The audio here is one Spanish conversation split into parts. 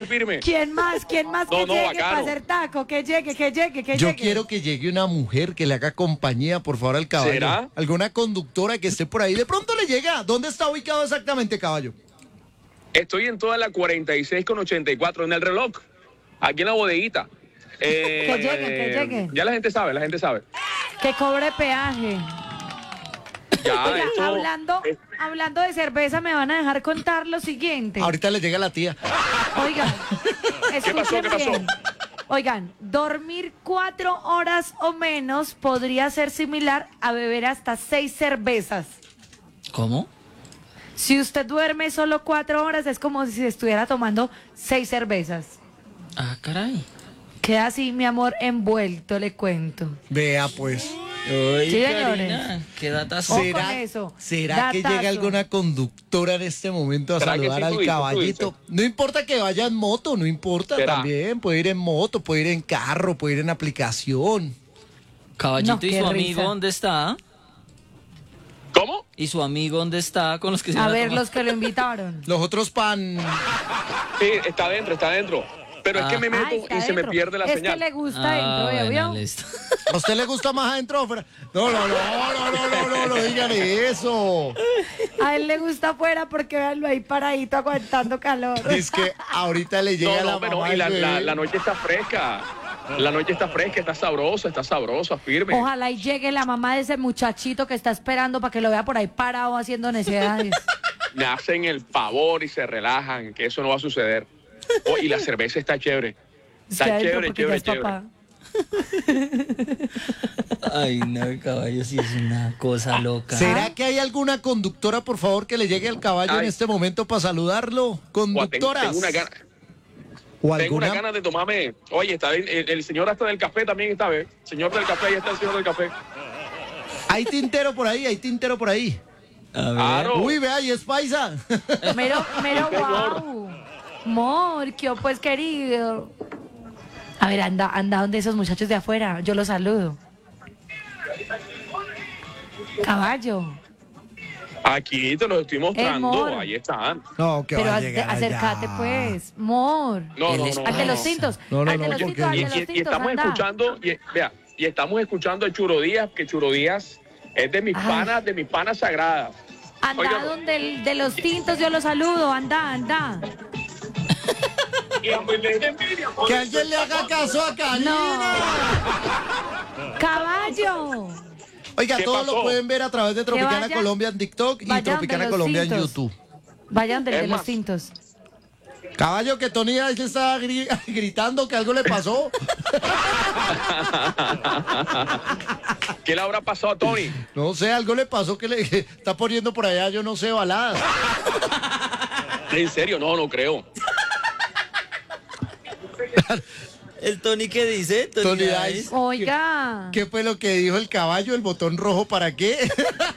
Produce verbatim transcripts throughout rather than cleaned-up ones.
firme. ¿Quién más? ¿Quién más No, que no, llegue bacano. para hacer taco? Que llegue, que llegue, que Yo llegue. quiero que llegue una mujer que le haga compañía, por favor, al caballo. ¿Será? Alguna conductora que esté por ahí. De pronto le llega. ¿Dónde está ubicado exactamente, caballo? Estoy en toda la cuarenta y seis con ochenta y cuatro, en el reloj, aquí en la bodeguita. Eh, Que llegue, que llegue. Ya la gente sabe, la gente sabe. Que cobre peaje. Ya, Oiga, esto- hablando, eh, hablando de cerveza, me van a dejar contar lo siguiente. Ahorita le llega la tía. Oigan, ¿Qué pasó? escuchen ¿Qué pasó? bien. Oigan, dormir cuatro horas o menos podría ser similar a beber hasta seis cervezas. ¿Cómo? Si usted duerme solo cuatro horas, es como si estuviera tomando seis cervezas. Ah, caray. Queda así, mi amor, envuelto, le cuento. Vea, pues. Ay, Sí, Karina, señores. qué datazo. Ojo ¿Será, con eso. ¿será que Datazo. llega alguna conductora en este momento a ¿Será que saludar sí, al tú dices, tú caballito? dices? No importa que vaya en moto, no importa ¿Será? también. Puede ir en moto, puede ir en carro, puede ir en aplicación. Caballito, No, ¿y qué su amigo risa. dónde está? ¿Cómo? ¿Y su amigo dónde está con los que se A van ver, tomar? los que lo invitaron. Los otros pan. Sí, está adentro, está adentro. Pero es que Ah. me meto Ay, está y se me adentro. pierde la es señal. que le gusta Ah, dentro, ¿vio? bueno, ¿vio? listo. ¿A usted le gusta más adentro o afuera? No, no, no, no, no, no, no, no, no digan eso. A él le gusta afuera porque véanlo ahí paradito aguantando calor. Es que ahorita le llega No, la no, pero mamá y la, del la- bebé. la noche está fresca. La noche está fresca, está sabrosa, está sabrosa, firme. Ojalá y llegue la mamá de ese muchachito que está esperando para que lo vea por ahí parado haciendo necesidades. Me hacen el favor y se relajan, que eso no va a suceder. Oh, y la cerveza está chévere. Está Sí, adentro, chévere, porque ya chévere, es chévere. papá. Ay, no, el caballo sí es una cosa loca. ¿Será que hay alguna conductora, por favor, que le llegue al caballo en Ay. este momento para saludarlo? Guau, tengo, Conductoras. tengo una gana, ¿O tengo una alguna? gana de tomarme. Oye, está bien, el, el señor hasta del café también está, ¿ves? Señor del café, ahí está el señor del café. Hay tintero por ahí, hay tintero por ahí. A ver. Claro. Uy, vea, y es paisa. Mero, mero, Sí, señor. guau. Mor, qué pues querido. A ver, anda, anda donde esos muchachos de afuera. Yo los saludo. Caballo. Aquí te los estoy mostrando, Mor. ahí están. No, que Pero va a ac- llegar acércate, allá. pues. Mor. No, no, Él es no. Al de no, los no. tintos. No, no, al de no, los porque- tintos, al Y, de los y- y tintos, estamos anda. escuchando, y, vea, y estamos escuchando a Churo Díaz, que Churo Díaz es de mis Ay. panas, de mis panas sagradas. Anda Oiga. donde el de los tintos, yo los saludo. Anda, anda. Que alguien le haga caso a Karina. Caballo. Oiga, ¿Qué todos pasó? lo pueden ver a través de Tropicana vaya- Colombia en TikTok y vayan de Tropicana los Colombia en tintos. YouTube. Vayan del Es de los más. tintos. Caballo, que Tony ahí se está gri- gritando que algo le pasó. ¿Qué le habrá pasado a Tony? No sé, algo le pasó que le que está poniendo por allá, yo no sé, baladas. En serio, no, no creo. ¿El Tony qué dice? Tony, Tony Dice. Dice. Oiga, ¿Qué fue lo que dijo el caballo? ¿El botón rojo para qué?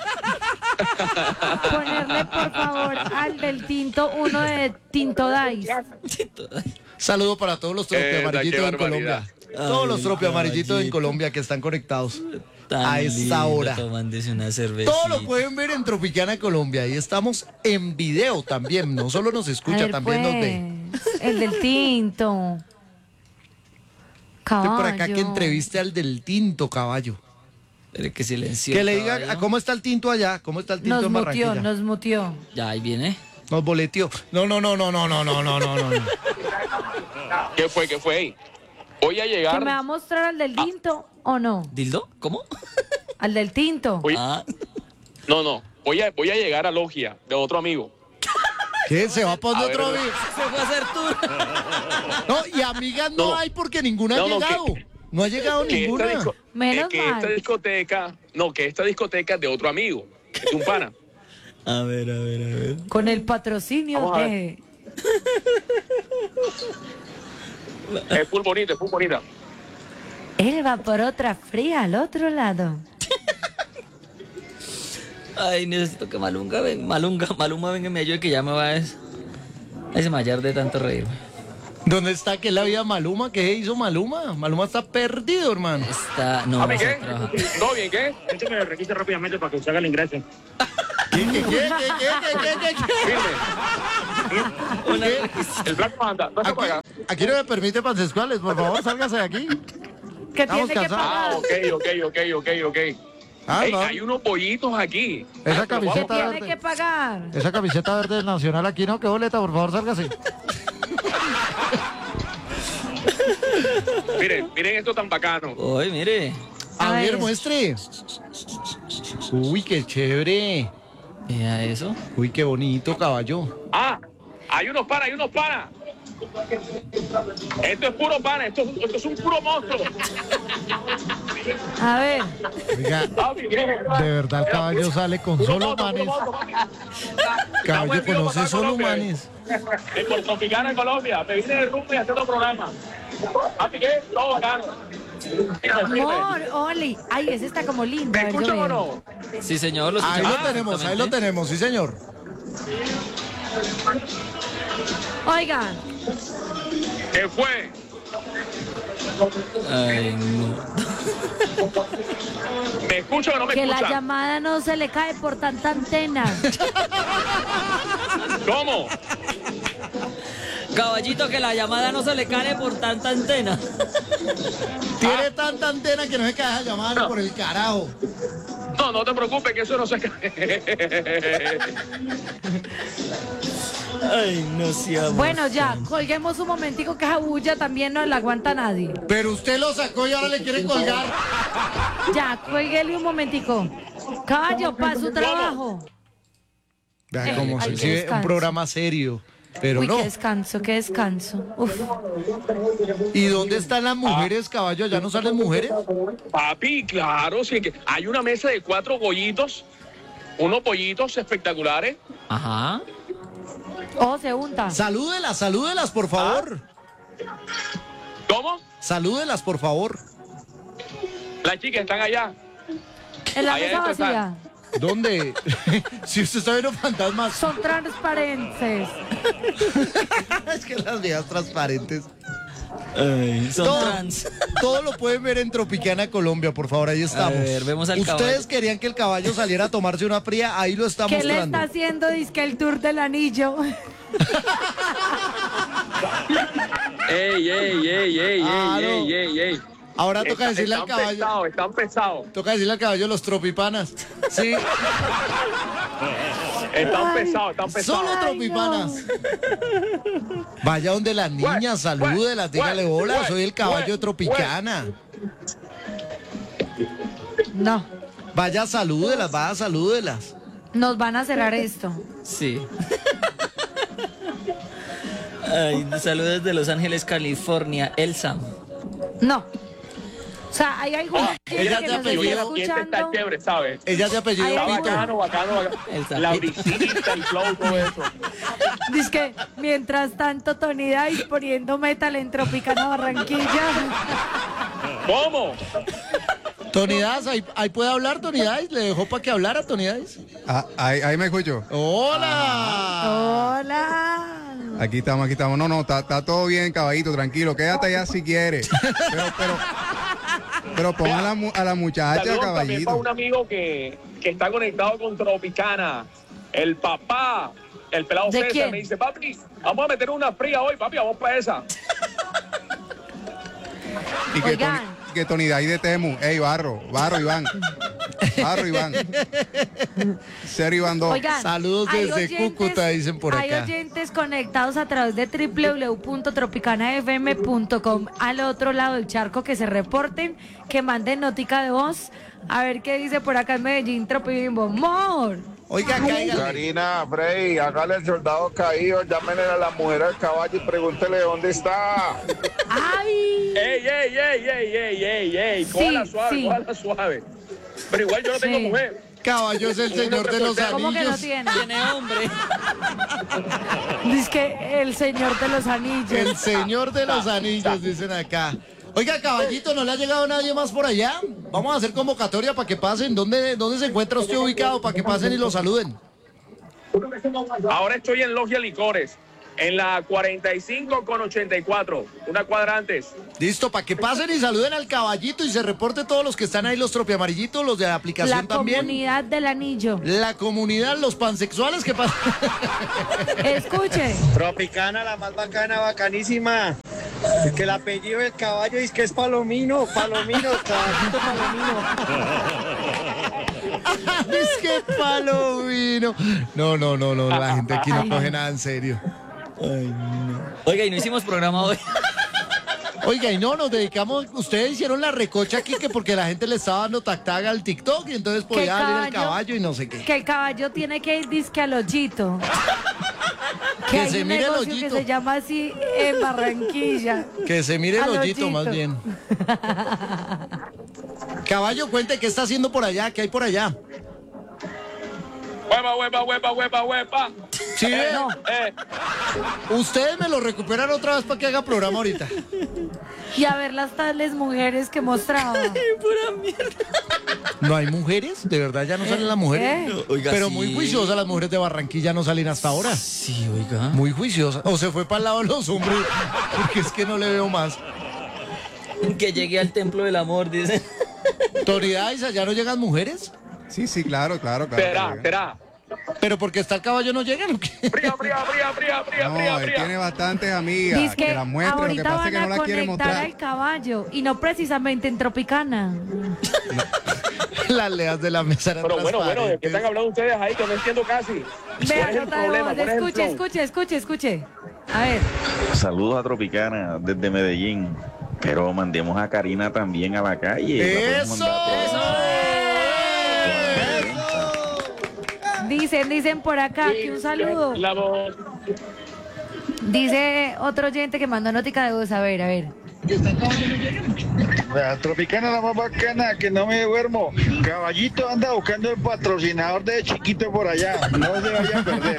ponerle por favor al del tinto uno de Tinto Dice. Saludo para todos los tropi Eh, da, amarillitos qué en Colombia. barbaridad. Todos los Ay, tropi amarillitos en caballito. Colombia que están conectados Tan a esta lindo, hora. tomándose una cervecita. Todo lo pueden ver en Tropicana Colombia y estamos en video también. No solo nos A escucha, ver, también nos ve. pues, el del tinto. Estoy por acá Caballo. que entreviste al del tinto, caballo. Espere que silencio. Que le diga caballo. cómo está el tinto allá, cómo está el tinto Nos en mutió, Barranquilla. nos mutió. Ya, ahí viene. Nos boleteó. No, no, no, no, no, no, no, no, no, no. ¿Qué fue? ¿Qué fue ahí? Voy a ¿Que llegar. me va a mostrar al del tinto o no? ¿Dildo? ¿Cómo? Al del tinto. Voy- Ah, No, no. Voy a, voy a llegar a Logia de otro amigo. ¿Qué? ¿Se va para A otro ver, amigo? se fue a hacer tour. No, y amigas no, No. hay porque ninguna No, ha no, llegado. que- No ha llegado Que esta, ninguna. disco- Menos eh, que mal. esta discoteca, no, que esta discoteca es de otro amigo, es un pana. A ver, a ver, a ver. Con el patrocinio Vamos a de... Es full bonita, es full bonita. Él va por otra fría al otro lado. Ay, necesito que Malunga venga. Malunga, Maluma venga y me ayude que ya me va a, des... a desmayar de tanto reírme. ¿Dónde está que la vida Maluma? ¿Qué hizo Maluma? Maluma está perdido, hermano. Está. No, ¿A mí no qué? se trabaja. ¿Todo bien, qué? Gente me requisa rápidamente para que usted haga el ingreso. ¿Qué, qué, qué, qué, qué, qué, qué, qué? Firme. ¿Qué? El blanco anda. No se Aquí, paga. aquí no me permite pansexuales, por favor, sálgase de aquí. Que Estamos tiene que cansados. Ah, pagar. ok, ok, ok, ok, ok. Ah, Ey, no. hay unos pollitos aquí. Esa Ah, pero camiseta vamos. Tiene que pagar. Esa camiseta verde del Nacional aquí, ¿no? ¿Qué boleta? Por favor, sálgase. Miren, miren esto tan bacano. Uy, mire. A, A ver, ver. muestre. Uy, qué chévere. Vea eso. Uy, qué bonito caballo. Ah, hay unos panas, hay unos panas. Esto es puro pana, esto, esto es un puro monstruo. A ver. Oiga, Papi, ¿qué? de verdad el caballo sale con Puro solo monstruo, puro manes. monstruo, papi. Estamos Caballo en vivo conoce para solo Colombia. manes. En Puerto Tropicana, en Colombia. Me vine de rumbo y haciendo programa. Papi, ¿qué? Todo bacano. Amor, Oli. Ay, ese está como lindo. ¿Me A ver, yo escuchan o veo. no? Sí, señor. Lo Ahí escuchamos lo tenemos, ahí lo perfectamente. tenemos, sí, señor. Oigan, ¿Qué fue? Ay, no. ¿Me escuchan o no me que la escuchan? llamada no se le cae por tanta antena. ¿Cómo? Caballito, que la llamada no se le cae por tanta antena. Tiene tanta antena que no se cae esa llamada ni por el carajo. No, no te preocupes, que eso no se cae. Ay, no seamos. Bueno, ya, colguemos un momentico que esa bulla también no la aguanta nadie. Pero usted lo sacó y ahora le quiere colgar. Ya, cuélguele un momentico. Caballo, para su trabajo. Vea Eh, cómo ay, se qué exhibe un descanso. programa serio. Pero Uy, no. qué descanso, qué descanso. Uf. ¿Y dónde están las mujeres, caballo? ¿Ya no salen mujeres? Papi, claro, sí que hay una mesa de cuatro pollitos, unos pollitos espectaculares. Ajá. Oh, se unta. Salúdelas, salúdelas, por favor. ¿Cómo? Salúdelas, por favor. Las chicas están allá. En la Ahí mesa adentro están. vacía. ¿Dónde? Si usted está viendo fantasmas. Son transparentes. Es que las viejas transparentes. Ay, son Todo, trans. todo lo pueden ver en Tropicana, Colombia, por favor, ahí estamos. A ver, vemos al Ustedes caballo. querían que el caballo saliera a tomarse una fría, ahí lo está ¿Qué le mostrando. está haciendo? Dice el tour del anillo. Ey, ey, ey, ey, Ah, ey, no. ey, ey, ey. Ahora toca Está- decirle al están caballo. pesados, están pesados. Toca decirle al caballo los tropipanas. Sí, Están Ay, pesados, están pesados. solo Ay, tropipanas. Vaya donde las niñas, salúdelas, dígale hola, soy el caballo de Tropicana. No, Vaya, salúdelas, vaya, salúdelas. nos van a cerrar esto. Sí. Ay, saludos desde Los Ángeles, California, Elsa. No. O sea, hay alguna Ah, gente ella que te nos apellido, está Y este está escuchando. chévere, ¿sabes? Ella de apellido Ay, Está ay, Pito. bacano, bacano, bacano. Está La Pito. brisita, el flow, todo eso. Dice que mientras tanto Tony Dice poniendo metal en Tropicana Barranquilla. ¿Cómo? Tony Dice, ahí, ahí puede hablar Tony Dice, le dejó para que hablara Tony Dice. Ah, ahí, ahí me escucho. ¡Hola! Hola. Aquí estamos, aquí estamos. No, no, está, está todo bien, caballito, tranquilo. Quédate allá si quieres. Pero, pero, pero pon a la, mu- a la muchacha, Saludos también para caballito. un amigo que, que está conectado con Tropicana. El papá, el pelado ¿De César, quién? me dice, papi, vamos a meter una fría hoy, papi, vamos para esa. Y que Tony, Oigan. que Tony de ahí de Temu. Ey, Barro, Barro, Iván. Barro, Iván. Cero, Iván dos. Oigan, Saludos hay desde Cúcuta, dicen por Hay acá. oyentes conectados a través de w w w punto tropicana f m punto com al otro lado del charco, que se reporten, que manden notica de voz. A ver qué dice por acá en Medellín, Tropibimbo. ¡Mor! Oiga, cáigale. Karina, Frey, hágale el soldado caído, llámenle a la mujer al caballo y pregúntele dónde está. ¡Ay! Ey, ey, ey, ey, ey, ey, ey, Sí, cójala suave, sí. cójala suave. Pero igual yo no tengo Sí. mujer. Caballo es el señor de los ¿Cómo que no anillos. tiene? Tiene hombre. Dice que el señor de los anillos. El señor de los anillos, dicen acá. Oiga, caballito, ¿no le ha llegado nadie más por allá? Vamos a hacer convocatoria para que pasen. ¿Dónde, dónde se encuentra usted ubicado? Para que pasen y lo saluden. Ahora estoy en Logia Licores, en la cuarenta y cinco con ochenta y cuatro, una cuadra antes. Listo, para que pasen y saluden al caballito y se reporte todos los que están ahí, los tropiamarillitos, los de la aplicación La también. comunidad del anillo. La comunidad, los pansexuales que pasan. Escuche. Tropicana, la más bacana, bacanísima. Es que el apellido del caballo es que es Palomino, Palomino, caballito Palomino. Es que palomino. No, no, no, no, la gente aquí no coge nada en serio. Ay, no. Oiga, y no hicimos programa hoy. Oiga, y no, nos dedicamos, ustedes hicieron la recocha aquí que porque la gente le estaba dando tactaga al TikTok y entonces Que podía el salir el caballo- caballo y no sé qué. Que el caballo tiene que ir disque al hoyito. Que Que hay se un mire el negocio hoyito. que se llama así en Barranquilla. Que se mire el Al hoyito más hoyito. bien. Caballo, cuente qué está haciendo por allá, qué hay por allá. Huepa, huepa, huepa, huepa, huepa. Sí, ve. No. Eh, Ustedes me lo recuperan otra vez para que haga programa ahorita. Y a ver las tales mujeres que mostraba. ¿No hay mujeres? ¿De verdad ya no salen las mujeres? ¿Eh? Oiga, Pero sí. muy juiciosas las mujeres de Barranquilla no salen hasta ahora. Sí, oiga. Muy juiciosas. O se fue para el lado de los hombres, porque es que no le veo más. Que llegue al templo del amor, dice. Autoridades, ¿ya no llegan mujeres? Sí, sí, claro, claro, claro. será, claro. será. Pero porque está el caballo no llegan. ¿O qué? Fría, fría, fría, fría, fría, No, fría, él fría. tiene bastantes amigas Dice que que las muestra, lo que ahorita pasa es van que no a las quiere conectar mostrar. al caballo y no precisamente en Tropicana. Las leas de la mesa eran Pero bueno, bueno, ¿de qué están transparentes. hablando ustedes ahí? Que no entiendo casi. Vea, ¿Cuál es el nota de problema? voz. ¿Cuál es el Escuche, flow? escuche, escuche, escuche. A ver. Saludos a Tropicana desde Medellín. Pero mandemos a Karina también a la calle. La podemos ¡Eso! mandar por- Dicen, dicen por acá que un saludo. La voz. Dice otro oyente que mandó notica de voz. A ver, a ver. La Tropicana, la más bacana, que no me duermo. Caballito anda buscando el patrocinador de chiquito por allá. No se vayan a perder.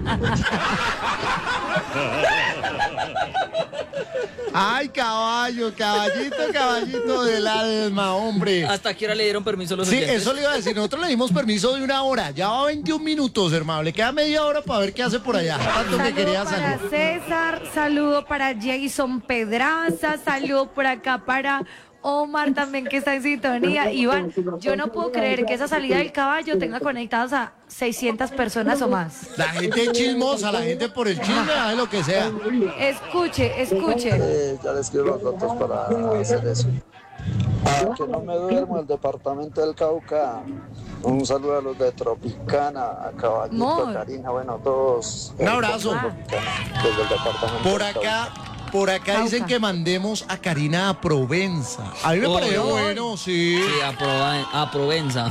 Ay, caballo, caballito, caballito del alma, hombre. ¿Hasta qué hora le dieron permiso a los Sí, oyentes? eso le iba a decir. Nosotros le dimos permiso de una hora. Ya va veintiún minutos, hermano. Le queda media hora para ver qué hace por allá. Tanto que Saludo quería para salir. César, saludo para Jason Pedraza, saludo por acá para Omar también que está en sintonía. Iván, yo no puedo creer que esa salida del caballo tenga conectadas a seiscientas personas o más. La gente es chismosa, la gente por el chisme hace lo que sea. Escuche, escuche. Eh, ya les quiero los datos para hacer eso. Ah, que no me duermo, el departamento del Cauca. Un saludo a los de Tropicana, a Caballito, Mor. Karina, bueno, todos. Un abrazo. Tropicana, desde el departamento Por del Cauca. acá, por acá dicen que mandemos a Karina a Provenza. A mí me Oh, pareció no. bueno, sí. Sí, a, Prova- a Provenza.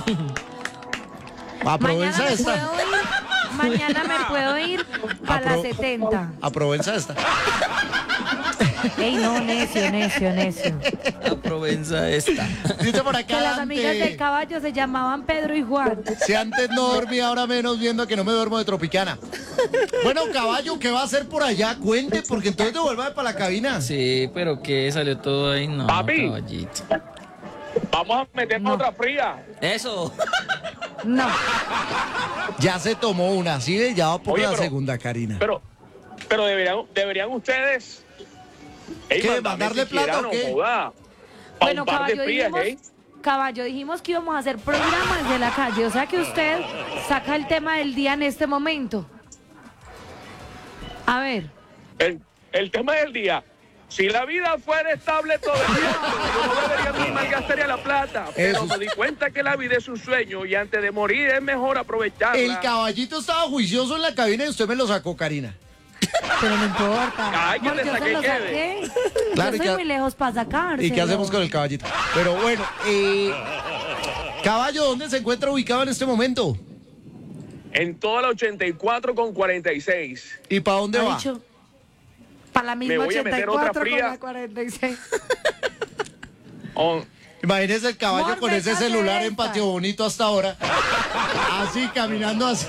A Provenza Mañana me esta. puedo ir, mañana me puedo ir para la Pro- setenta. A Provenza esta. Ey, no, necio, necio, necio. A Provenza esta. Dice por acá. Que las amigas Dante, del caballo se llamaban Pedro y Juan. Si antes no dormía, ahora menos viendo que no me duermo de Tropicana. Bueno, caballo, ¿qué va a hacer por allá? Cuente, porque entonces devuelva para la cabina. Sí, pero que salió todo ahí. No, Papi. caballito. Vamos a meter No. otra fría. Eso. No. Ya se tomó una, ¿sí? ve? Ya va por Oye, la pero- segunda, Karina. Pero, pero deberían, deberían ustedes. Ey, ¿Qué, mándame mandarle siquiera, plata o no qué? joda. Pa' Bueno, un par de caballo, frías, dijimos, ¿eh? caballo, dijimos que íbamos a hacer programas de la calle. O sea que usted saca el tema del día en este momento. A ver. El, el tema del día. Si la vida fuera estable todo el tiempo, yo no debería ni malgastaría la plata. Pero Eso. me di cuenta que la vida es un sueño y antes de morir es mejor aprovecharla. El caballito estaba juicioso en la cabina y usted me lo sacó, Karina. Pero no importa. Ay, que Amor, te yo se saqué, lo quede. saqué. Claro, yo y soy que- muy lejos para sacar. ¿Y qué hacemos con el caballito? Pero bueno, eh, caballo, ¿dónde se encuentra ubicado en este momento? En toda la ochenta y cuatro con cuarenta y seis. ¿Y para dónde va? Para la misma Me voy a meter otra ochenta y cuatro con fría. la cuarenta y seis. On- Imagínese el caballo Mor, con ese véngase celular en esta. Patio Bonito hasta ahora. Así, caminando así.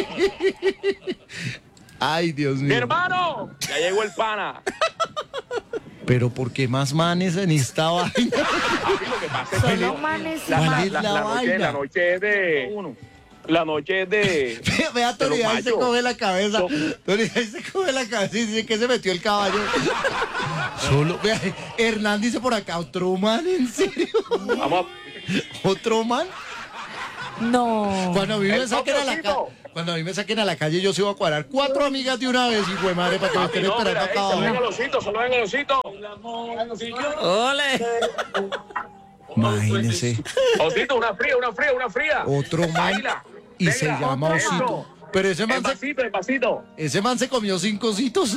Ay, Dios ¡Mi mío. hermano! Ya llegó el pana. Pero ¿por qué más manes en esta vaina? Papi, lo que pasa es que Solo la, manes y la, la, ¿Cuál es la- la la noche, vaina? la noche es de... La noche es de... Vea, de Tony, los ahí se machos. coge la cabeza. No. Tony, ahí se coge la cabeza y dice que se metió el caballo. Solo, vea, Hernán dice por acá, ¿otro man? ¿En serio? Vamos ¿Otro man? No. Cuando a mí me El saquen a la Tokio, calle, cuando a mí me saquen a la calle, yo sí voy a cuadrar cuatro amigas de una vez, hijo de madre, para que me a... estén No, esperando mira, acá ey, saluden abajo. el osito, saluden el osito. ¡Ole! Imagínese, Osito, una fría, una fría, una fría. otro man Baila, y se negra, llama eso. Osito. Pero ese El man se, pasito, el pasito. ese man se comió cinco ositos.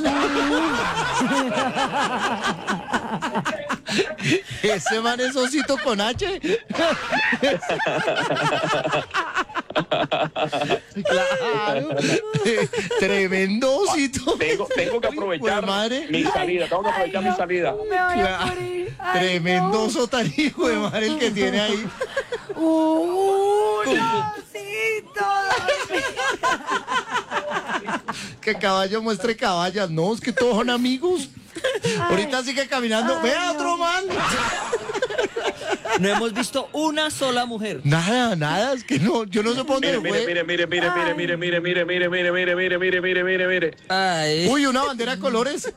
Ese man es Osito con H. Claro. Tremendo Osito. Tengo, tengo que aprovechar Hijo de madre. mi salida, tengo que aprovechar mi salida. Me voy a Claro. morir. Ay, Tremendo no. oso tan hijo de madre el que tiene ahí. Un osito. Que caballo muestre caballas. No, es que todos son amigos. Ahorita sigue caminando. Ay, Vea no. otro man. No hemos visto una sola mujer. Nada, nada. Es que no, yo no sé por dónde Mire, fue. mire, mire, mire, mire, mire, mire, mire, mire, mire, mire, mire, mire, mire, mire, mire. Ay. Uy, una bandera de colores.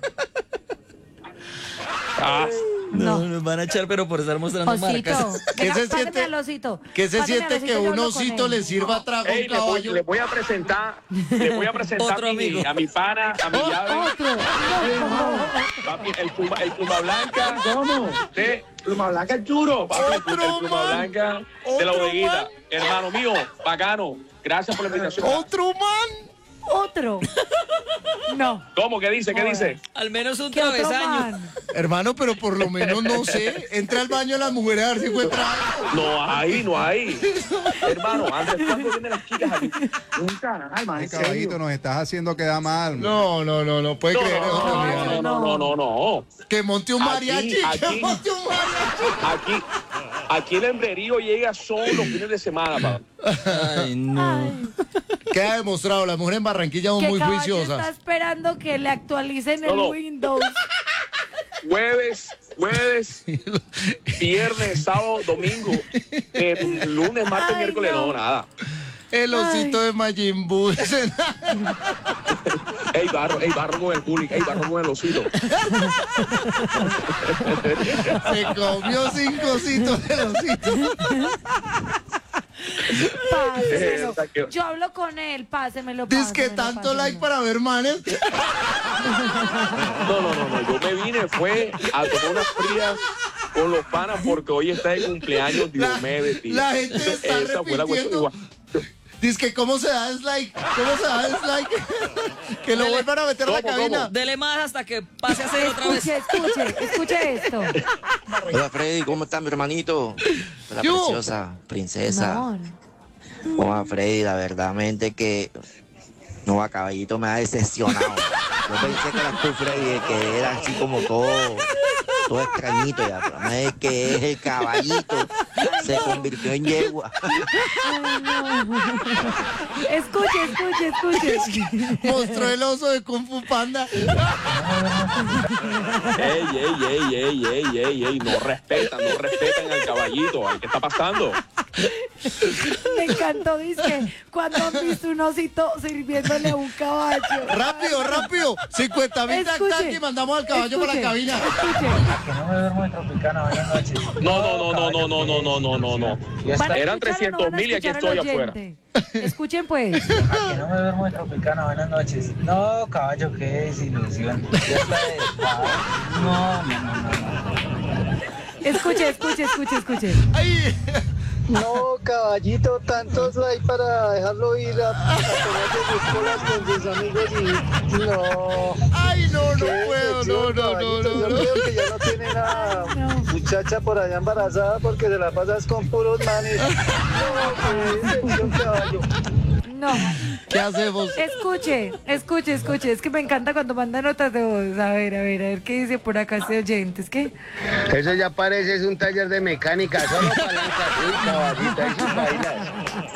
Ah, No, nos van a echar, pero por estar mostrando Osito. marcas. ¿Qué Venga, se páseme siente? al osito. ¿Qué se Páseme siente al que osito, yo un hablo con osito él. le sirva trago a ey, un le voy, caballo? le voy a presentar, le voy a presentar Otro a mi, amigo. a mi pana, a mi llave. Otro. Papi, el pluma, el pluma blanca. ¿Cómo? Sí, pluma blanca es duro. Papi, el, pluma- el Otro pluma man. blanca de la Otro bodeguita. man. Hermano mío, bacano. Gracias por la invitación. Otro man. Otro. No. ¿Cómo? ¿Qué dice? ¿Qué dice? Al menos un ¿Qué otro travesaño. man? Hermano, pero por lo menos no sé. Entra al baño de las mujeres a ver si encuentra algo. No hay, no hay. Hermano, Andrés, ¿cuándo vienen las chicas aquí? Nunca, ay, man, Ay, en serio. caballito, nos estás haciendo quedar mal. No, no, no, no puede No, creer. no, no, amiga. no, no, no, no, no. Que monte un Aquí, mariachi. Que aquí. monte un mariachi. Aquí, aquí el hembrerío llega solo los fines de semana, papá. Ay, no. Queda demostrado, las mujeres en Barranquilla son Que muy caballo juiciosas. está esperando que le actualicen No, el no. Windows. Jueves, jueves, viernes, sábado, domingo, eh, lunes, martes, Ay, miércoles, no, no. nada. El osito de Majin Buu. Ey, barro, ey, barro con el público, ey, barro con el osito. Se comió cinco ositos del osito. Pásemelo. Eh, que- Yo hablo con él, pásemelo. Dice que pásemelo, tanto pásemelo. like para ver manes. No, no, no, no, yo me vine, fue a tomar unas frías con los panas porque hoy está de cumpleaños Diomedes, tío. La gente está Esa fue la cuestión. repitiendo. Dice que cómo se da dislike. ¿Cómo se da dislike? Que lo vuelvan a meter a la ¿Cómo, cabina. Dele más hasta que pase a ser otra vez. Escuche, escuche, escuche esto. Hola Freddy, ¿cómo está mi hermanito? Hola Yo. preciosa, princesa. No, no. Hola Freddy, la verdad mente que no, a Caballito me ha decepcionado. Yo pensé que eras tú Freddy, que era así como todo, todo extrañito ya, pero no es que es el Caballito, se convirtió en yegua. Escuche, escuche, escuche. Mostró el oso de Kung Fu Panda. Ey, ey, ey, ey, ey, ey, ey, no respetan, no respetan al caballito. ¿Qué está pasando? Me encantó, dice, cuando han visto un osito sirviéndole a un caballo. Rápido, rápido. cincuenta mil tac Escuche, tac y mandamos al caballo para la escuche, cabina. escuche. Que no me duermo en Tropicana, buenas noches. No, no, no, no, no, no, no, no, no, no, no. ¿Van a Eran escuchar o no trescientos van a mil y aquí escuchar al estoy afuera. oyente? Escuchen pues. Que no me duermo en Tropicana, buenas noches. No, caballo, qué desilusión. Ya está de... No, no, no, no. Escuche, escuche, escuche, escuche. Ay, No, caballito, tantos likes para dejarlo ir a, a tomarse sus colas con sus amigos y no. ay, no, no Qué puedo. No, decepción, no, no, caballito. no. Yo no. creo que ya no tiene una muchacha por allá embarazada porque se la pasas con puros manes. No, qué decepción, caballo. No. ¿Qué hacemos? Escuche, escuche, escuche. Es que me encanta cuando manda notas de voz. A ver, a ver, a ver qué dice por acá este oyente. Es que Eso ya parece es un taller de mecánica, solo palancas. Uy, caballito, ahí sus bailas.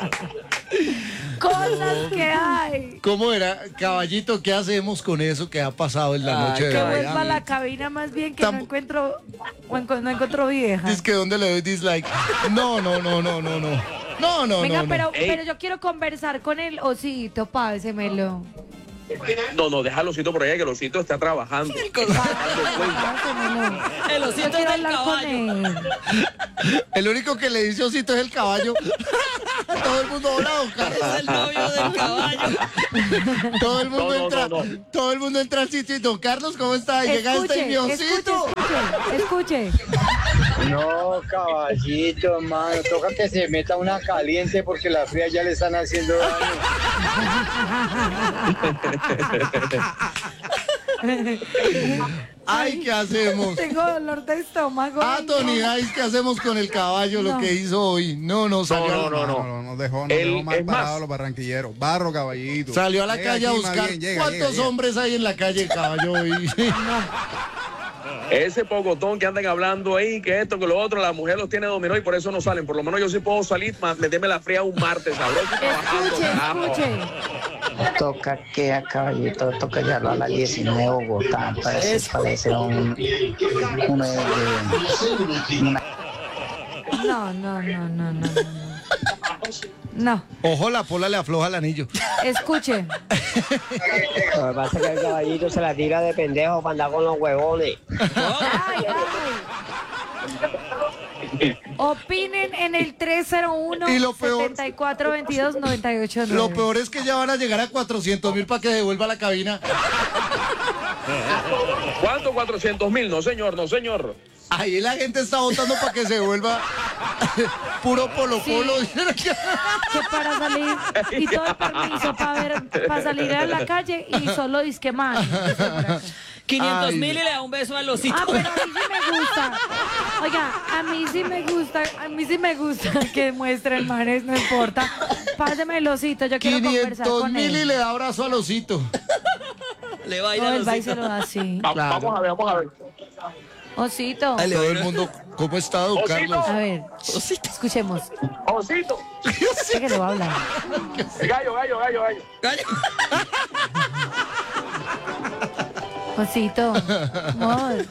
cosas que hay. ¿Cómo era? Caballito, ¿qué hacemos con eso que ha pasado en la Ay, noche de Que hoy? vuelva a la cabina más bien, que Tam- no encuentro, o enco- no encuentro vieja. Dice que dónde le doy dislike. No, no, no, no, no, no. No, no, Venga, no, no. pero, Ey. pero yo quiero conversar con el osito, pásemelo. No, no, deja al osito por allá, que el osito está trabajando. Pásemelo. El Yo osito quiero del hablar con caballo. él. El único que le dice osito es el caballo. Todo el mundo hola, don Carlos. Es el novio del caballo. Todo el mundo No, no, entra, no, no. todo el mundo entra al sitio y don Carlos, ¿cómo está? Y llega este y mi Escuche, osito. escuche, escuche. No, caballito, hermano, toca que se meta una caliente porque la fría ya le están haciendo daño. Ay, ¿qué hacemos? Tengo dolor de estómago. Ah, Tony, ay, ¿qué hacemos con el caballo? Lo No. que hizo hoy. No, no, salió, No, no, No, no, no dejó, no El- dejó mal es más- parado los barranquilleros. Barro, caballito. salió a la Llega calle a aquí, más buscar bien, llega, cuántos llega, llega. hombres hay en la calle el caballo hoy. Ese pocotón que andan hablando ahí, que esto, que lo otro, la mujer los tiene dominó y por eso no salen. Por lo menos yo sí puedo salir, ma- meterme la fría un martes, sabroso. trabajando, Escuche, carajo. escuche. Toca que a caballito, toca llevarlo a la diecinueve de Bogotá. Parece, parece un, uno de, de- una No, no, no, no, no, no. No, Ojo, la pola le afloja el anillo. escuche. Lo que pasa es que el caballito se la tira de pendejo para andar con los huevones. Ay, ay. Opinen en el tres cero uno, Y lo peor- setenta y cuatro veintidós, noventa y ocho nueve. Lo peor es que ya van a llegar a cuatrocientos mil para que devuelva la cabina. ¿Cuánto? cuatrocientos mil. No, señor, no, señor. Ahí la gente está votando para que se vuelva puro polo Sí. polo. Que para salir, y todo el permiso para ver, para salir a la calle y solo disque más. quinientos Ay. mil y le da un beso al osito. Ah, pero a mí sí me gusta. Oiga, a mí sí me gusta, a mí sí me gusta que muestren manes, no importa. Páseme el osito, yo quiero conversar quinientos con mil y él. le da abrazo al osito. Le va a ir No, al él va y se osito. lo da así. Va- Claro. Vamos a ver, vamos a ver. Osito. Todo el mundo, ¿cómo está, don Osito. Carlos? A ver, escuchemos. Osito. Sé que le va a hablar. Gallo, gallo, gallo, gallo. Gallo. Osito. Amor.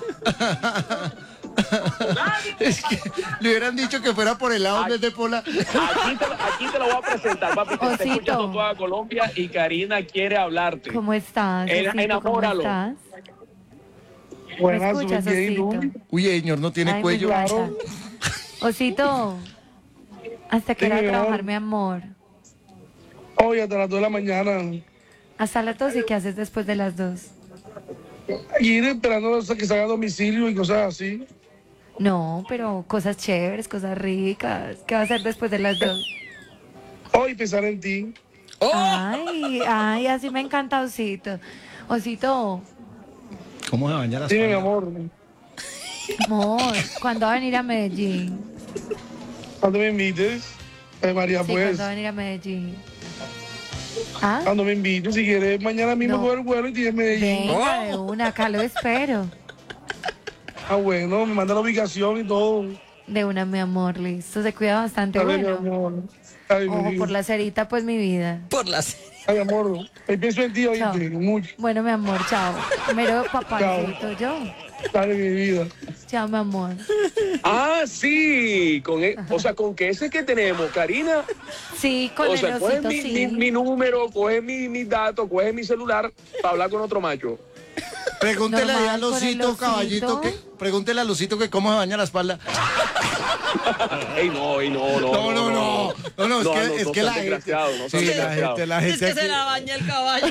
Es que le hubieran dicho que fuera por el lado en vez de por la... Aquí te, aquí te lo voy a presentar, papi. Te está Osito. escuchando toda Colombia y Karina quiere hablarte. ¿Cómo estás? En- Osito? ¿Cómo enamóralo. estás? ¿Me Buenas, escuchas, muy bien, ¿y tú? Osito? Uy, señor, no tiene Ay, me cuello. encanta. Osito, hasta que Sí, era mi amor. trabajar, mi amor. Hoy hasta las dos de la mañana. Hasta las dos, ¿y qué haces después de las dos? Ir esperando hasta que salga a domicilio y cosas así. No, pero cosas chéveres, cosas ricas. ¿Qué va a hacer después de las dos? Hoy pensar en ti. Ay, ay, así me encanta, Osito. Osito, ¿Cómo se baña las Dime, mi palmas? amor. amor, ¿cuándo va a venir a Medellín? Cuando me invites. Ay, María, Sí, pues. ¿cuándo va a venir a Medellín? ¿Ah? Cuando me invites, si quieres, mañana mismo No. coger el vuelo y tienes Medellín. Venga, de una, acá lo espero. Ah, bueno, me manda la ubicación y todo. De una, mi amor, listo. Se cuida bastante, A ver, mi bueno. amor. Ay, mi Ojo vida. por la cerita, pues mi vida. Por las. Ay, amor. Ahí pienso en ti, Chao. oíste. Mucho. Bueno, mi amor, chao. Mero papacito, yo. Dale, mi vida. Chao, mi amor. Ah, sí. Con e- o sea, con que ese que tenemos, Karina. Sí, con O el sea, coge osito, mi, sí. mi, mi número, coge mi, mis datos, coge mi celular para hablar con otro macho. Pregúntele ahí Normal, al con el osito, osito. caballito, que, pregúntele al osito que cómo se baña la espalda. Ey, no, ey, no, no. No, no, no. No, no, es que, es no que seas la gente... desgraciado, no seas Sí, la desgraciado. gente, la Es gente que se aquí- la baña el caballo.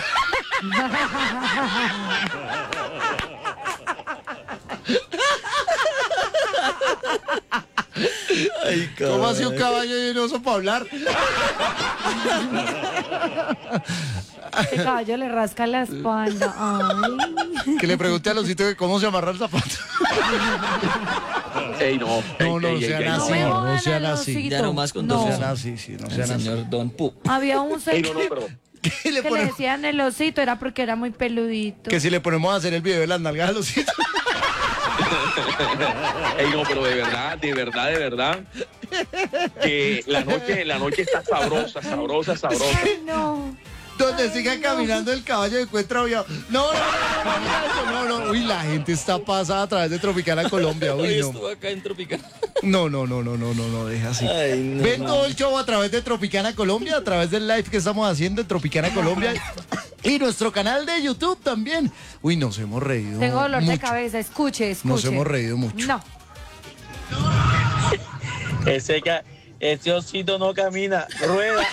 Ay, ¿cómo hace un caballo y un oso para hablar? Este caballo le rasca la espalda. Ay. Que le pregunte al osito que cómo se amarra el zapato. Ey, no. No, no ey, ey, sean ey, así, No me no jodan sean al así. osito. Ya no más con No. dos. No sean así, sí, no El sean así. señor Don Pu. Había un Ey, señor no, no, pero. ¿Qué le que le ponemos? decían el osito, era porque era muy peludito. Que si le ponemos a hacer el video de las nalgas al osito. Ey, no, pero de verdad, de verdad, de verdad. Que la noche, la noche está sabrosa, sabrosa, sabrosa. Ay, no. Donde siga caminando el caballo y encuentra aviado. No, no, no, no, no, no, no. Uy, la gente está pasada a través de Tropicana Colombia. Uy, Hoy no. estuvo acá en Tropicana. No, no, no, no, no, no, no, deja así. Ay, no, Ven no. todo el show a través de Tropicana Colombia, a través del live que estamos haciendo en Tropicana Colombia y nuestro canal de YouTube también. Uy, nos hemos reído. Tengo dolor mucho. de cabeza, escuche, escuche. Nos hemos reído mucho. No. Ese, ca- ese osito no camina, rueda.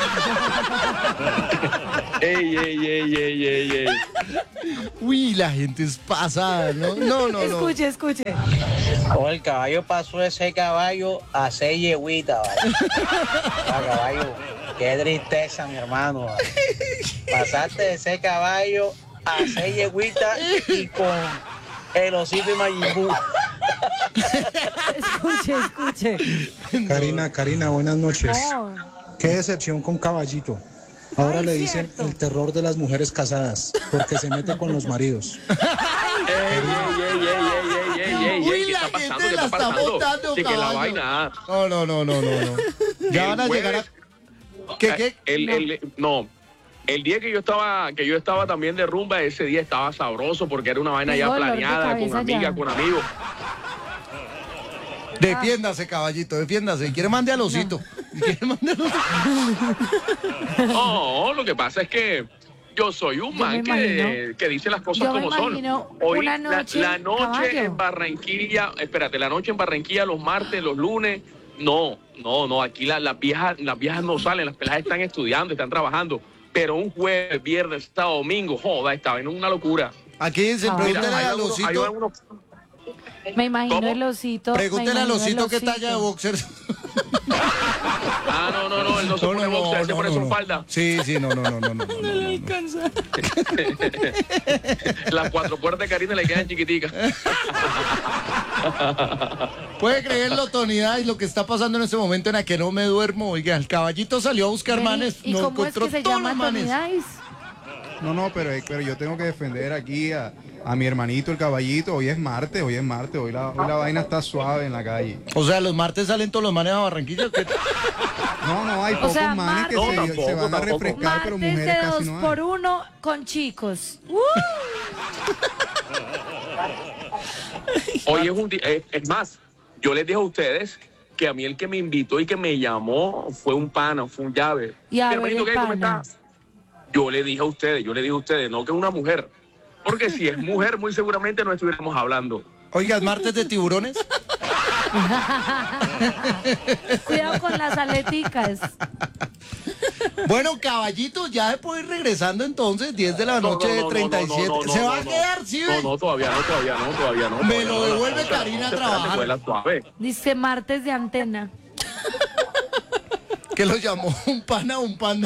Ey, ey, ey, ey, ey, ey. Uy, la gente es pasada, ¿no? No, no, no. Escuche, escuche. Oh, el caballo pasó ese caballo a seis yegüitas, ¿vale? Ah, caballo, qué tristeza, mi hermano, ¿vale? Pasaste de ese caballo a seis yegüitas y con el osito y Majin Buu. Escuche, escuche. Karina, Karina, buenas noches. Oh. Qué decepción con Caballito. Ahora Ay, le dicen cierto. el terror de las mujeres casadas, porque se mete con los maridos. Ey, ey, ey, ey, ey, ey, ey, Uy, ey, ¿qué la está pasando? gente ¿Qué la está está pasando? botando, Sí, que la caballo. vaina. No, no, no, no, no, no. Ya El van a llegar a... jueves- ¿Qué, qué? El, el- no. El día que yo estaba, que yo estaba también de rumba, ese día estaba sabroso porque era una vaina ya Tengo dolor de planeada, con cabeza amigas, ya. con amigos. Defiéndase, caballito, defiéndase. ¿Quiere mande al osito? ¿Quiere mande al osito? No, lo que pasa es que yo soy un Yo man me que, imagino. que dice las cosas Yo me como son. imagino Hoy, una la- noche, la, noche caballo. en Barranquilla, espérate, la noche en Barranquilla, los martes, los lunes, no, no, no, aquí la- las viejas, las viejas no salen, las peladas están estudiando, están trabajando, pero un jueves, viernes, sábado, domingo, joda, estaba en una locura. Aquí se Ah. pregúntele Mira, hay al algunos- hay osito. algunos- Me imagino ¿Cómo? el osito. me Pregúntele al imagino el osito qué osito. talla de boxers. Ah, no, no, no, él no se pone boxer, él se pone su falda. Sí, sí, no, no, no, no, no. no, no, no. Las cuatro puertas de Karina le quedan chiquiticas. Puede creerlo, Tonidad, y lo que está pasando en este momento en la que no me duermo. Oiga, el caballito salió a buscar Vení, manes. ¿y no cómo es encontró que se todos llama los manes. Tony Dice? No, no, pero, pero yo tengo que defender aquí a, a mi hermanito, el caballito. Hoy es martes, hoy es martes. Hoy la, hoy la vaina está suave en la calle. O sea, los martes salen todos los manes a Barranquilla. ¿Qué? No, no, hay O pocos sea, manes que No, se, tampoco, se van a tampoco. refrescar, pero Martes mujeres de casi dos no hay. por uno con chicos. ¡Uh! Hoy es un día, es, es más, yo les dije a ustedes que a mí el que me invitó y que me llamó fue un pana, fue un llave. Y a Mi ver, hermanito, el ¿qué? ¿Cómo pana. estás? Yo le dije a ustedes, yo le dije a ustedes, no que es una mujer. Porque si es mujer, muy seguramente no estuviéramos hablando. Oiga, ¿es martes de tiburones? Cuidado con las aleticas. Bueno, caballito, ya se puede ir regresando entonces, diez de la noche de treinta y siete. ¿Se va a quedar, sí, No, ve? no, todavía no, todavía no, todavía no. Me todavía lo no. devuelve Espérate, Karina a espérate, trabajar. vuela suave. Dice martes de antena. Que lo llamó un pana o un panda.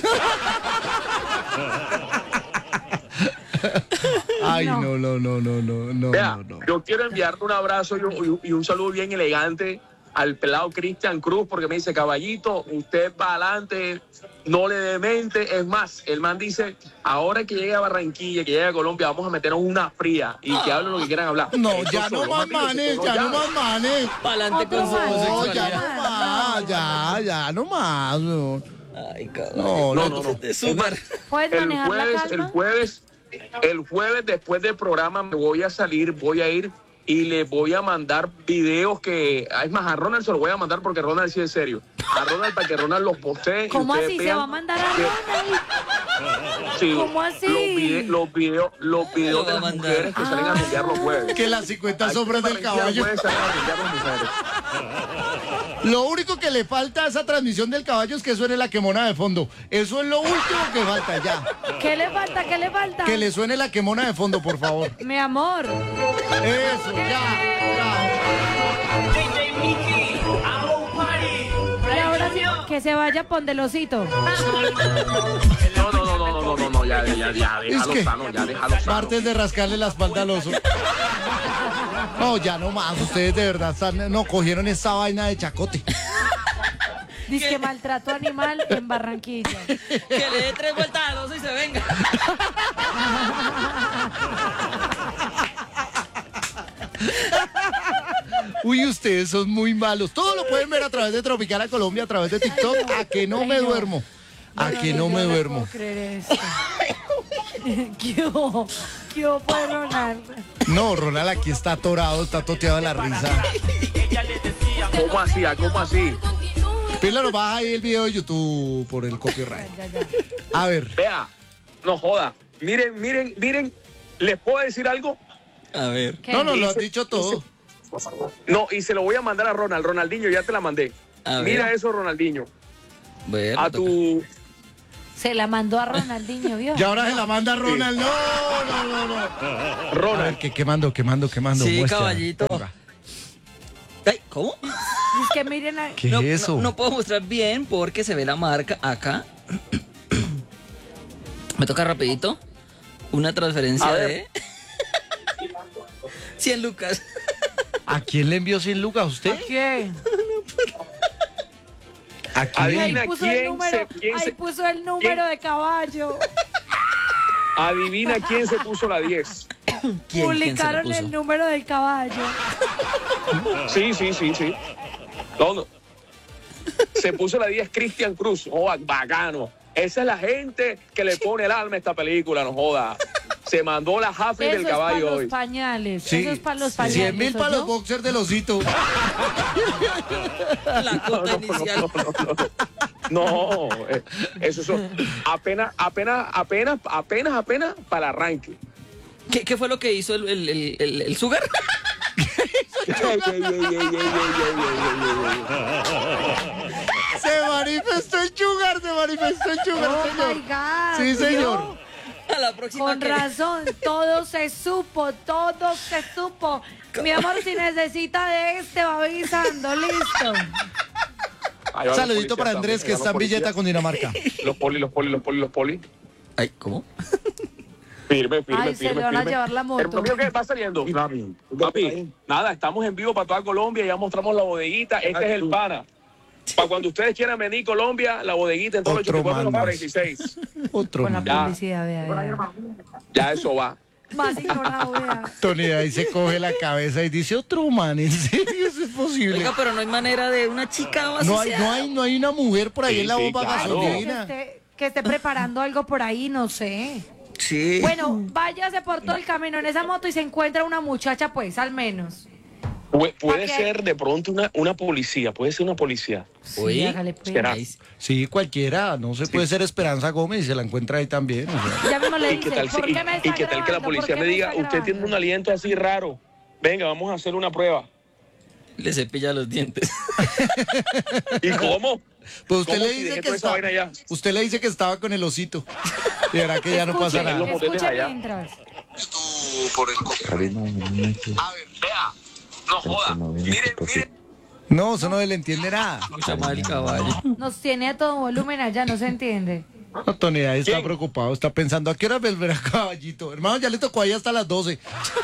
Ay, No. no, no, no, no, no, no, Vea, no, no. yo quiero enviarle un abrazo y un, y un saludo bien elegante al pelado Cristian Cruz, porque me dice, caballito, usted va adelante, no le demente. Es más, el man dice, ahora que llegue a Barranquilla, que llegue a Colombia, vamos a meternos una fría y que hablen lo que quieran hablar. No, Eso ya solo, no más mami, eso manes, solo ya no ya. más manes. Pa'lante con su Otro más. No, ya homosexualidad. no más, ya, ya no más. No, Ay, cabrón. no, No, no. no, no. Te súper. ¿Puedes El manejar la jueves, el calma? jueves, el jueves después del programa me voy a salir, voy a ir y le voy a mandar videos que, es más, a Ronald se lo voy a mandar porque Ronald sí es serio. A Ronald para que Ronald los postee. y ¿Cómo ustedes así? ¿Se vean va a mandar a que- Ronald? Sí, ¿Cómo así? Los, vide- los videos, los videos de Lo va las a mandar. mujeres que salen a rumbear los jueves. Que las cincuenta Aquí sombras del en Barranquilla caballo. pueden salir a rumbear las mujeres. Lo único que le falta a esa transmisión del caballo es que suene la quemona de fondo. Eso es lo último que falta ya. ¿Qué le falta? ¿Qué le falta? Que le suene la quemona de fondo, por favor. Mi amor. Eso, ya, ya. Y ahora sí, que se vaya Pondelosito. No, no, no, no, no, no, no, no, ya, ya, ya, déjalo que- sano, ya, déjalo sano. Martes de rascarle la espalda al oso. No, ya no más. Ustedes de verdad están, no cogieron esa vaina de chacote. Dice que maltrato animal en Barranquilla. Que le dé tres vueltas al oso y se venga. Uy, ustedes son muy malos. Todo lo pueden ver a través de Tropicana Colombia, a través de TikTok. A que no me duermo. Aquí no me duermo. puedo creer esto. ¿Qué hubo? ¿Qué hubo, pues, Ronald? No, Ronald aquí está atorado, está toteado de la risa. ¿Cómo así? ¿A ¿Cómo así? Pila, nos baja ahí el video de YouTube por el copyright. A ver. Vea, no joda. Miren, miren, miren. ¿Les puedo decir algo? A ver. No, no, lo has dicho todo. No, y se lo voy a mandar a Ronald. Ronaldinho, ya te la mandé. A Mira ver. eso, Ronaldinho. Bueno, A tu... Se la mandó a Ronaldinho, ¿vio? Y ahora se la manda Ronald. No, no, no, no. Ronald. A ver, que quemando, quemando, quemando. Sí, Muestra. caballito. Ponga. Ay, ¿cómo? Es que miren a... ¿Qué no, es eso? No, no puedo mostrar bien porque se ve la marca acá. Me toca rapidito. Una transferencia A ver. de cien lucas. ¿A quién le envió cien lucas? ¿A usted? ¿A quién? ¿A quién? Adivina Ahí puso el quién número, se... quién ahí se- puso el número de caballo. Adivina quién se puso la diez. ¿Quién, quién se lo Publicaron puso? el número del caballo. Sí, sí, sí, sí. No, no. Se puso la diez Cristian Cruz. Oh, bacano. Esa es la gente que le pone el alma a esta película, no joda. Se mandó la Happy Eso del es para caballo los hoy. pañales. Sí. Eso es para los pañales. cien mil para ¿oyó? los boxers del osito. La cuota inicial. No, no, no, no. No, eh, eso son apenas, apenas, apenas, apenas, apenas para el arranque. ¿Qué, qué fue lo que hizo el, el, el, el, el Sugar? Se manifestó el Sugar, se manifestó el Sugar, Oh señor. my God. Sí, señor. ¿vio? A la próxima. Con que- razón, todo se supo, todo se supo. Mi amor, si necesita de este, va avisando, listo. Ahí van los Saludito policías para Andrés, también, que ahí van está en los Villeta, policías. Cundinamarca. Los poli, los poli, los poli, los poli. Ay, ¿cómo? Firme, firme, Ay, se firme, le van a firme. llevar la moto. Hermano mío, ¿qué va saliendo? Papi, nada, estamos en vivo para toda Colombia, ya mostramos la bodeguita, este es el pana. Para cuando ustedes quieran venir a Colombia, la bodeguita en todo el Otro ochenta y cuatro man más. cuarenta y seis. Otro Con la más. Ya. publicidad, vea, vea. Ya eso va. Más ignorado, vea. Tony ahí se coge la cabeza y dice, otro man, ¿en serio eso es posible? Oiga, pero no hay manera de una chica más. No hay, no hay, no hay una mujer por ahí Sí, en la sí, bomba claro. Que gasolina. esté, que esté preparando algo por ahí, no sé. Sí. Bueno, váyase por todo el camino en esa moto y se encuentra una muchacha, pues, al menos. Pu- puede ¿Pa' qué? ser de pronto una, una policía, puede ser una policía. Sí, Uy, hágale, pues. será. Sí, cualquiera, no se puede ser Esperanza Gómez y se la encuentra ahí también. o sea. Ya mismo le ¿Y qué dice, tal, si- ¿por qué me y, está y qué tal que la grabando? policía ¿Por me qué diga, está usted tiene grabando? un aliento así raro? Venga, vamos a hacer una prueba. Le cepilla los dientes. ¿Y cómo? Pues usted ¿Cómo le si dice dejé que toda esa está, vaina allá? usted le dice que estaba con el osito. Y verá que ya no pasa Escuche, nada. Los moteles escuche allá. mientras. A ver, vea, no joda. Miren, miren. No, eso no le entiende nada. Mucha más el caballo. Nos tiene a todo volumen allá, no se entiende. No, Tony ahí está ¿Quién? preocupado, está pensando, ¿a qué hora volverá Caballito? Hermano, ya le tocó ahí hasta las doce.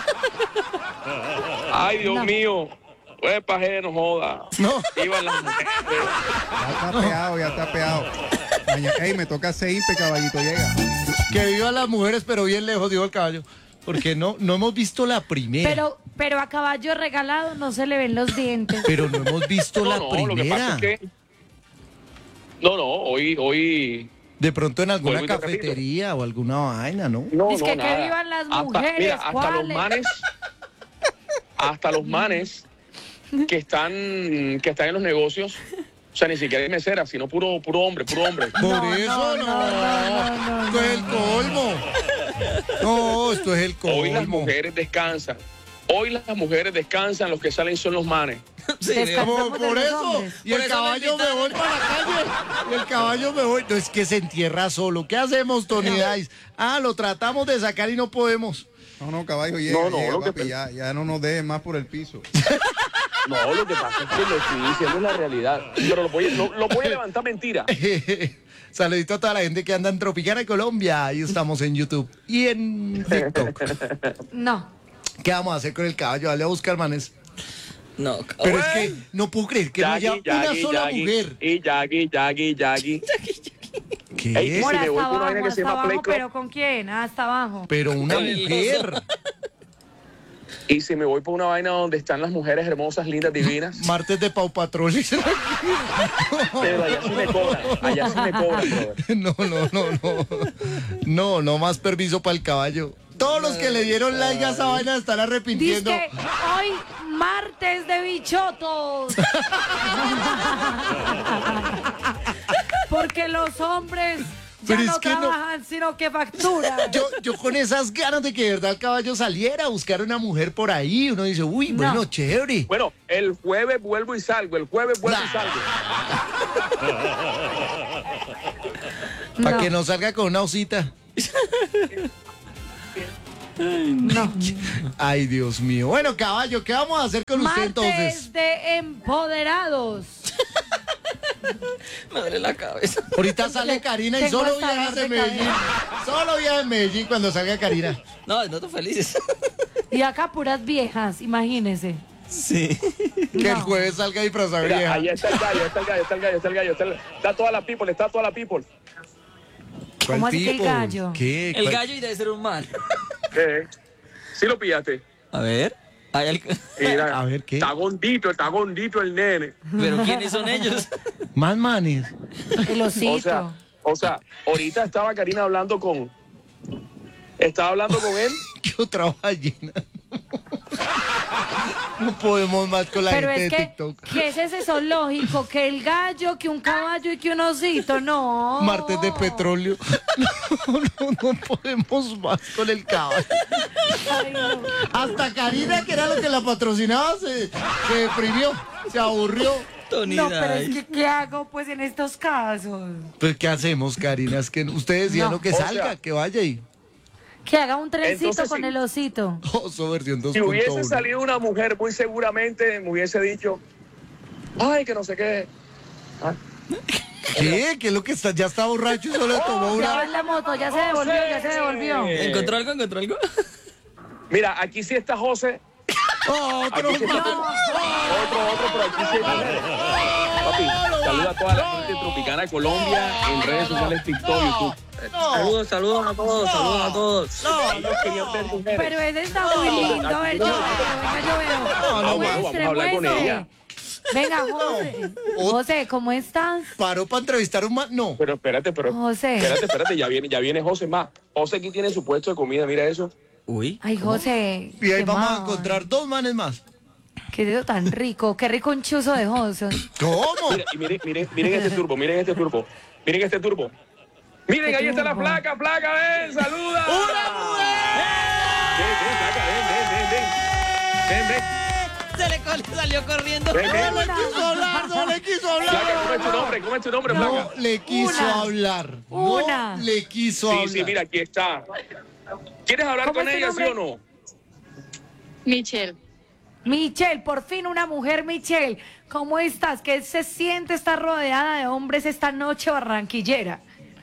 Ay, Dios No. mío. Pues paje, no joda. No. Iban las mujeres. Ya está peado, ya está peado. Maña- Ey, me toca Seimpe, caballito, llega. Que vivan las mujeres, pero bien lejos, dijo el caballo. Porque no, no hemos visto la primera. Pero, pero a caballo regalado no se le ven los dientes. Pero no hemos visto No, la no, lo que pasa primera. es que... No, no, hoy, hoy... De pronto en alguna Vuelvo y te repito. cafetería o alguna vaina, ¿no? No, Dice no, que que nada. vivan las Hasta- mujeres, Mira, hasta los ¿cuáles? manes... Hasta los manes que están, que están en los negocios... O sea, ni siquiera hay mesera, sino puro, puro hombre, puro hombre. Por No, eso no, no. no, no, no, Esto es el colmo. No, esto es el Hoy las colmo. mujeres descansan. Hoy las mujeres descansan, los que salen son los manes. Sí, Descansamos Como de por los eso. hombres. Y Por el eso me caballo me invitaron. voy para la calle. Y el caballo me voy. No, es que se entierra solo. ¿Qué hacemos, Tony Dice? Ah, lo tratamos de sacar y no podemos. No, no, caballo, llega, No, no, llega, lo que- papi, ya, ya no nos dejen más por el piso. No, lo que pasa es que lo estoy diciendo es la realidad. Pero lo voy, a- lo, lo voy a levantar mentira. Saludito a toda la gente que anda en Tropicana, Colombia. Ahí estamos en YouTube y en TikTok. No. ¿Qué vamos a hacer con el caballo? Dale a buscar, manes. No, Pero es caballo. que no puedo creer que no haya Yagi, una Yagi, sola Yagi, mujer. Y Yagi, Yagi, Yagi. ¿Qué? Ey, Por si me voy hasta por una vaina abajo, que se hasta llama Play abajo, Club. pero ¿con quién? Hasta abajo. Pero una Con el mujer. Y si me voy por una vaina donde están las mujeres hermosas, lindas, divinas. Martes de Pau Patrol. Pero allá sí me cobran, allá sí me cobran, brother. No, no, no, no. No, no más permiso para el caballo. Todos los que le dieron like a esa vaina están arrepintiendo. Dice que hoy martes de bichotos. Porque los hombres ya Pero no es que no- trabajan, sino que facturan. Yo, yo con esas ganas de que de verdad el caballo saliera a buscar una mujer por ahí, uno dice, uy, bueno, No. chévere. Bueno, el jueves vuelvo y salgo, el jueves vuelvo y salgo. Para No. que no salga con una osita. No. Ay, Dios mío. Bueno, caballo, ¿qué vamos a hacer con usted entonces? Martes de empoderados. Me duele la cabeza. Ahorita sale Karina y Tengo solo hasta viajas dolor de de Medellín. Solo viajas en Medellín cuando salga Karina. No, no estoy feliz. Y acá puras viejas, imagínese. Sí. Que el No. jueves salga disfrazado de Mira, vieja. ahí está el gallo, está el gallo, está el gallo, está el gallo, está, el- está toda la people, está toda la people. ¿Cuál ¿Cómo así que el tipo? gallo? ¿Qué? El ¿Cuál? gallo y debe ser un man. ¿Qué? ¿Sí lo pillaste? A ver. Hay el- Mira, A ver, ¿qué? está gordito, está gordito el nene. Pero ¿quiénes son ellos? Más manes. El osito. O sea, o sea, ahorita estaba Karina hablando con... Estaba hablando con él. ¿Qué otra ballena? No podemos más con la Pero gente es de que, TikTok. ¿qué es ese zoológico? Que el gallo, que un caballo y que un osito, no. Martes de petróleo. No, no, no podemos más con el caballo. Ay, no. Hasta Karina, que era lo que la patrocinaba, se, se deprimió, se aburrió. Tony No, pero es Day. que ¿qué hago pues en estos casos? Pues, ¿qué hacemos, Karina? Es que ustedes decían No. lo que O salga, sea- que vaya y... Que haga un trencito Entonces, con sí. el osito. Oso versión dos Si punto hubiese uno. salido una mujer, muy seguramente me hubiese dicho, ay, que no sé qué. Ah, ¿Qué? ¿Qué es lo que está? Ya está borracho y solo tomó Ya va una... en la moto, ya se devolvió, ya se devolvió. ¿Encontró algo? ¿Encontró algo? Mira, aquí sí está José. ¡Otro Aquí sí está otro, otro, pero aquí sí hay mujeres. Papi, saluda a toda la gente tropicana de Colombia en redes sociales, TikTok, YouTube. Saludos, saludos a todos, saludos a todos. Ellos querían ver mujeres. Pero ese está muy lindo, ver, yo veo, venga, yo veo. No, no, vamos, vamos a hablar con Muestre, ella. muestre. Venga, José. José, ¿cómo estás? ¿Paró para entrevistar a un man? No. Pero espérate, pero José. espérate, espérate, ya viene, ya viene José más. José aquí tiene su puesto de comida, mira eso. Uy. Ay, José. Y ahí qué vamos a mal. encontrar dos manes más. Qué dedo tan rico, qué rico un chuzo de José. ¿Cómo? Mira, y miren, miren, miren este turbo, miren este turbo, miren este turbo. Miren, ¿Qué ahí está la turbo? placa, placa, ven, saluda. ¡Una mujer! Ven, ven, placa, ven, ven, ven, ven. Ven, ven, Se le col- salió corriendo. ven, ven. No le quiso hablar, no le quiso Placa, ¿cómo hablar. es tu nombre? ¿Cómo es tu nombre, No placa? le quiso Una. hablar. Una. No le quiso Sí, hablar. sí, mira, aquí está. ¿Quieres hablar ¿Cómo con es tu ella, sí nombre? o no? Michelle. Michelle, por fin una mujer, Michelle. ¿Cómo estás? ¿Qué se siente estar rodeada de hombres esta noche barranquillera?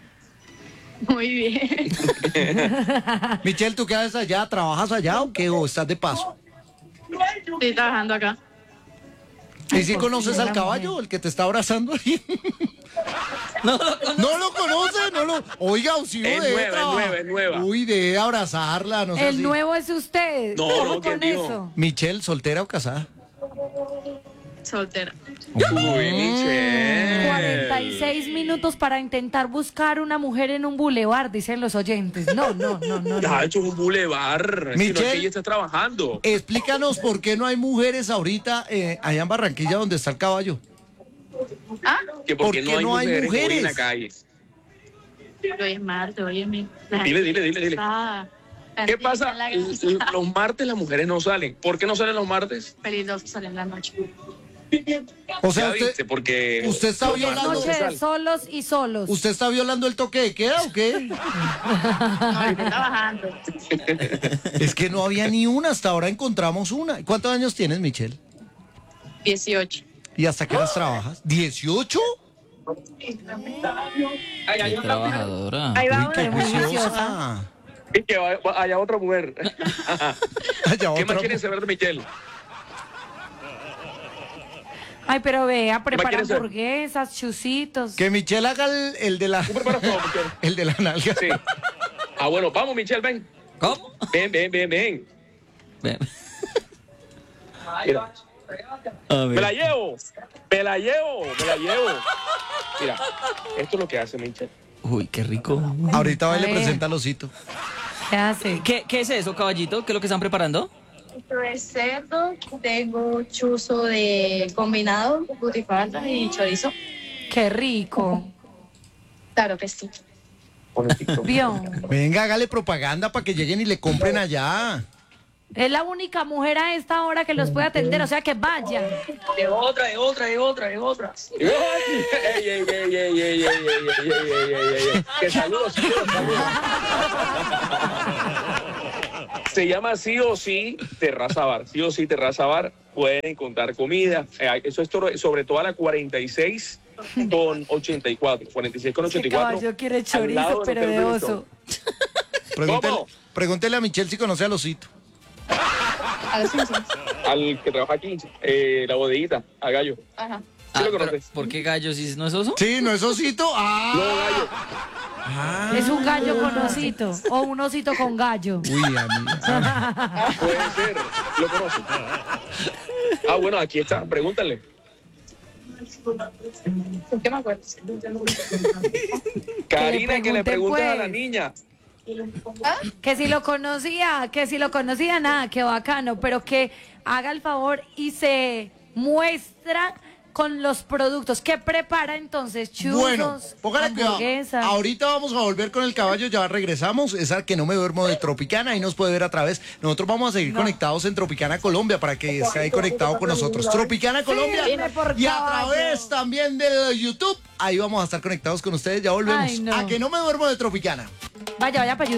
Muy bien. Michelle, ¿tú qué haces allá? ¿Trabajas allá o qué? ¿O estás de paso? Estoy trabajando acá. ¿Y si por conoces fin, al una caballo, mujer. el que te está abrazando ahí? No lo conozco. No lo conoce, no lo... Oiga, sí, Es de nueva, es trabajar. nueva, es nueva. Uy, de abrazarla, no sé El si- nuevo es usted. No, ¿Cómo no, ¿quién con dijo? eso? Michelle, ¿soltera o casada? Soltera. Uy, Michelle. cuarenta y seis minutos para intentar buscar una mujer en un bulevar, dicen los oyentes. No, no, no, no. Ya ha no. hecho un bulevar. Si no es Michelle. que ella está trabajando. Explícanos por qué no hay mujeres ahorita eh, allá en Barranquilla donde está el caballo. ¿Ah? Que ¿por porque qué no hay no hay mujeres, hoy en mujeres? la calle. Hoy es martes, oye, mi. la Dile, gente dile, dile, dile. está ¿Qué cantando pasa? en la L- casa. l- Los martes las mujeres no salen. ¿Por qué no salen los martes? Peligroso salir en la noche. O sea, Ya usted, viste, porque usted está los violando- martes no Noche se de sale. solos y solos. ¿usted está violando el toque de queda o qué? No, estoy trabajando. Es que no había ni una, hasta ahora encontramos una. ¿Cuántos años tienes, Michelle? dieciocho. ¿Y hasta qué horas trabajas? ¿dieciocho? Ay, hay Qué otra mujer. trabajadora. Ahí va Uy, una qué muy juiciosa. juiciosa. Y que va- va- haya otra mujer. Allá ¿Qué otra. más quieren saber de Michelle? Ay, pero vea, prepara quieres ser? hamburguesas, chusitos. Que Michelle haga el, el de la... ¿Tú preparas todo, Michelle? El de la nalga. Sí. Ah, bueno, vamos, Michelle, ven. ¿Cómo? Ven, ven, ven, ven. Ven. Mira. Me la llevo, me la llevo, me la llevo. Mira, esto es lo que hace Michelle. Uy, qué rico. Ahorita va y A le ver. presenta al osito. ¿Qué hace? ¿Qué, ¿Qué es eso, caballito? ¿Qué es lo que están preparando? Esto es cerdo, tengo chuzo de combinado, butifarra y chorizo. Qué rico. Claro que sí. Vio. Venga, hágale propaganda para que lleguen y le compren allá. Es la única mujer a esta hora que los puede atender, o sea que vaya. De otra, de otra, de otra, de otra. ¡Ey, ey, ey, ey, ey, ey, ey, ey, ey, ey, ey, ey! Que saludos, saludos, saludos. Se llama Sí o Sí Terraza Bar. Sí o Sí Terraza Bar. Pueden encontrar comida. Eh, Eso es to- sobre toda la cuarenta y seis con ochenta y cuatro. cuarenta y seis con ochenta y Ese cuatro. caballo quiere al chorizo, lado del pero Hotel de Brimstone. oso. Pregúntele, ¿Cómo? pregúntele a Michelle si conoce al osito. A los Simpsons. Al que trabaja aquí, eh, la bodeguita, a Gallo. Ajá. ¿Sí Ah, lo pero, conoces? ¿por qué gallo si no es oso? Sí, ¿no es osito? ¡Ah! No, Gallo. Ah. Es un gallo con osito o un osito con gallo. Uy, amiga. Puede ser. Lo conoces. Ah, bueno, aquí está. Pregúntale. ¿Qué me acuerdo? Karina, que le pregunte, preguntes a la pues. niña. Que si lo conocía, que si lo conocía, nada, que bacano, pero que haga el favor y se muestra con los productos. ¿Qué prepara entonces? Churros, Bueno, póngale cuidado. hamburguesas. Ahorita vamos a volver con el caballo, ya regresamos. Es al que no me duermo de Tropicana, ahí nos puede ver a través. Nosotros vamos a seguir conectados en Tropicana Colombia para que esté ahí conectado con nosotros. Tropicana Colombia Firme por y a caballo. través también de YouTube. Ahí vamos a estar conectados con ustedes. Ya volvemos. Ay, no. A que no me duermo de Tropicana. Vaya, vaya para YouTube.